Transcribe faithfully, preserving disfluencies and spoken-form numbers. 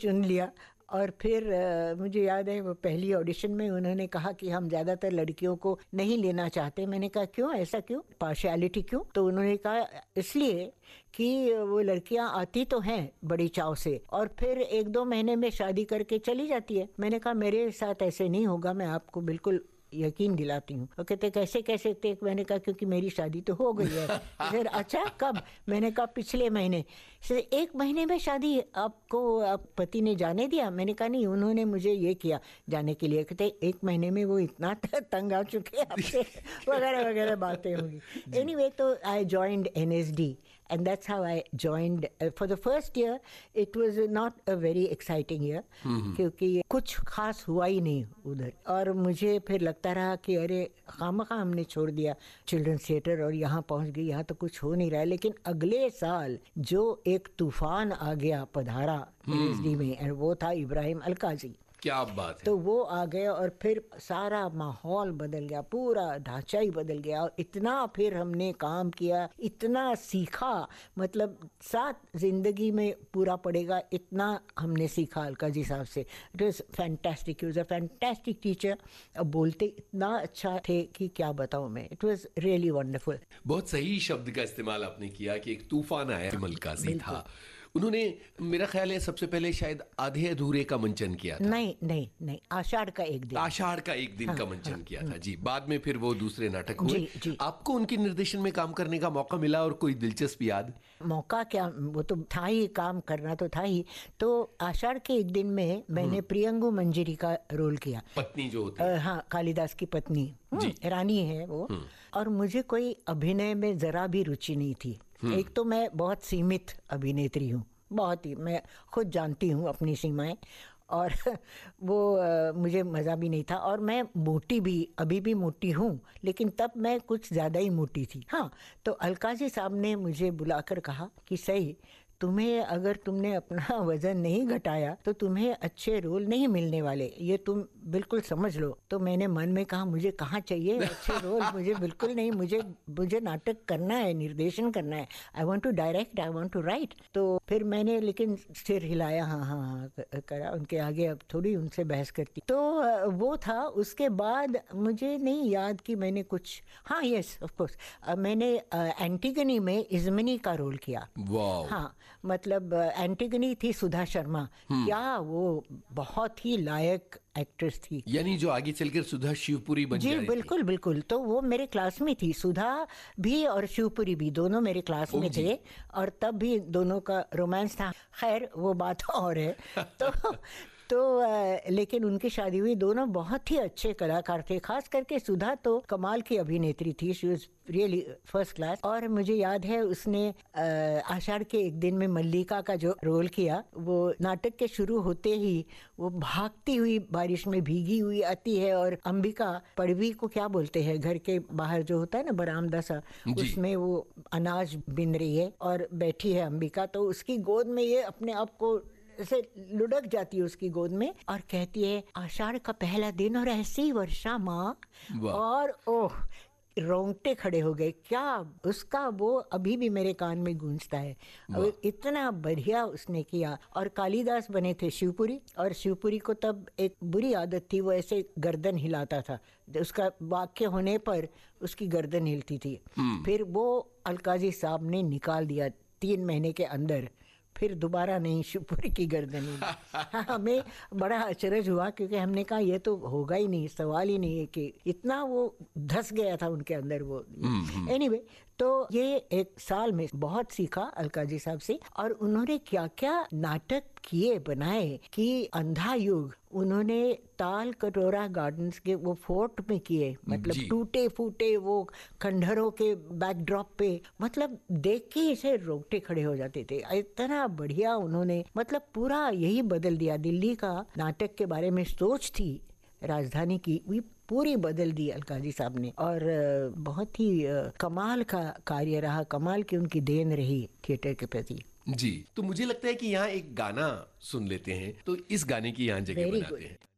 चुन लिया। और फिर uh, मुझे याद है वो पहली ऑडिशन में उन्होंने कहा कि हम ज़्यादातर लड़कियों को नहीं लेना चाहते। मैंने कहा क्यों, ऐसा क्यों, पार्शियलिटी क्यों? तो उन्होंने कहा इसलिए कि वो लड़कियां आती तो हैं बड़ी चाव से और फिर एक दो महीने में शादी करके चली जाती है। मैंने कहा मेरे साथ ऐसे नहीं होगा, मैं आपको बिल्कुल यकीन दिलाती हूँ। वो कहते कैसे कैसे थे? मैंने कहा क्योंकि मेरी शादी तो हो गई है। फिर अच्छा कब? मैंने कहा पिछले महीने। से एक महीने में शादी आपको आप पति ने जाने दिया? मैंने कहा नहीं, उन्होंने मुझे ये किया जाने के लिए। कहते एक महीने में वो इतना तंग आ चुके हैं आपसे वगैरह वगैरह बातें होंगी। एनीवे तो I joined N S D and that's how I joined. Uh, for the first year it was not a very exciting year क्योंकि कुछ खास हुआ ही नहीं उधर। और मुझे फिर लगता रहा कि अरे खामखा हमने छोड़ दिया चिल्ड्रंस थिएटर और यहाँ पहुँच गई, यहाँ तो कुछ हो नहीं रहा है। लेकिन अगले साल जो एक तूफान आ गया पधारा एन एस डी में, और वो था इब्राहिम अलकाजी। क्या बात है। तो वो आ गए और फिर सारा माहौल बदल गया, पूरा ढांचा ही बदल गया। और इतना फिर हमने काम किया, इतना सीखा, मतलब साथ जिंदगी में पूरा पड़ेगा इतना हमने सीखा अलका जी साहब से। It was fantastic, he was a fantastic teacher. अब बोलते इतना अच्छा थे कि क्या बताऊँ मैं। It was really wonderful. बहुत सही शब्द का इस्तेमाल आपने किया कि एक तूफान आया अलकाजी था। उन्होंने मेरा ख्याल है सबसे पहले शायद आधे अधूरे का मंचन किया था। नहीं नहीं नहीं, आषाढ़ का एक दिन, आषाढ़ का एक दिन हाँ, का मंचन हाँ, किया था जी। बाद में फिर वो दूसरे नाटक हुए। जी, जी। आपको उनके निर्देशन में काम करने का मौका मिला और कोई दिलचस्प याद? मौका क्या, वो तो था ही, काम करना तो था ही। तो आषाढ़ के एक दिन में मैंने प्रियंगु मंजरी का रोल किया, पत्नी जो होती है। हाँ, कालिदास की पत्नी, जी। रानी है वो। और मुझे कोई अभिनय में जरा भी रुचि नहीं थी। एक तो मैं बहुत सीमित अभिनेत्री हूँ, बहुत ही, मैं खुद जानती हूँ अपनी सीमाएं। और वो आ, मुझे मज़ा भी नहीं था। और मैं मोटी भी, अभी भी मोटी हूँ, लेकिन तब मैं कुछ ज़्यादा ही मोटी थी। हाँ, तो अलकाजी साहब ने मुझे बुलाकर कहा कि सही, तुम्हें अगर तुमने अपना वजन नहीं घटाया तो तुम्हें अच्छे रोल नहीं मिलने वाले, ये तुम बिल्कुल समझ लो। तो मैंने मन में कहा मुझे कहाँ चाहिए अच्छे रोल, मुझे बिल्कुल नहीं, मुझे मुझे नाटक करना है, निर्देशन करना है, I want to direct, I want to right. तो फिर मैंने लेकिन सिर हिलाया, हाँ हाँ हाँ करा, उनके आगे अब थोड़ी उनसे बहस करती। तो वो था। उसके बाद मुझे नहीं याद कि मैंने कुछ, हाँ यस ऑफ कोर्स, मैंने एंटीगनी में इज़्मिनी का रोल किया। हाँ, मतलब एंटीगनी थी सुधा शर्मा। क्या वो बहुत ही लायक एक्ट्रेस थी, यानी जो आगे चलकर सुधा शिवपुरी बन जी। बिल्कुल बिल्कुल। तो वो मेरे क्लास में थी, सुधा भी और शिवपुरी भी, दोनों मेरे क्लास में थे। और तब भी दोनों का रोमांस था। खैर वो बात और है। तो तो लेकिन उनकी शादी हुई, दोनों बहुत ही अच्छे कलाकार थे। खास करके सुधा तो कमाल की अभिनेत्री थी, she was really first class. और मुझे याद है उसने आषाढ़ के एक दिन में मल्लिका का जो रोल किया, वो नाटक के शुरू होते ही वो भागती हुई बारिश में भीगी हुई आती है और अंबिका, पड़वी को क्या बोलते हैं, घर के बाहर जो होता है ना बरामदा सा, उसमें वो अनाज बिन रही है और बैठी है अंबिका। तो उसकी गोद में ये अपने आप को ऐसे लुढ़क जाती है उसकी गोद में और कहती है आषाढ़ का पहला दिन और ऐसी वर्षा माँ। और ओह, रोंगटे खड़े हो गए। क्या उसका वो अभी भी मेरे कान में गूंजता है। अब इतना बढ़िया उसने किया। और कालिदास बने थे शिवपुरी, और शिवपुरी को तब एक बुरी आदत थी, वो ऐसे गर्दन हिलाता था, उसका वाक्य होने पर उसकी गर्दन हिलती थी। फिर वो अलकाजी साहब ने निकाल दिया तीन महीने के अंदर, फिर दोबारा नहीं शिवपुरी की गर्दन हुई। हमें बड़ा अचरज हुआ क्योंकि हमने कहा ये तो होगा ही नहीं, सवाल ही नहीं है कि इतना वो धस गया था उनके अंदर वो। एनीवे anyway, तो ये एक साल में बहुत सीखा अलकाजी साहब से। और उन्होंने क्या क्या नाटक किए, बनाए कि अंधा युग उन्होंने ताल कटोरा गार्डन्स के वो फोर्ट में किए, मतलब टूटे फूटे वो खंडहरों के बैकड्रॉप पे, मतलब देख के इसे रोंगटे खड़े हो जाते थे। इतना बढ़िया उन्होंने, मतलब पूरा यही बदल दिया। दिल्ली का नाटक के बारे में सोच थी राजधानी की, वो पूरी बदल दी अलकाजी साहब ने। और बहुत ही कमाल का कार्य रहा, कमाल की उनकी देन रही थिएटर के प्रति। जी, तो मुझे लगता है कि यहाँ एक गाना सुन लेते हैं, तो इस गाने की यहाँ जगह बनाते हैं।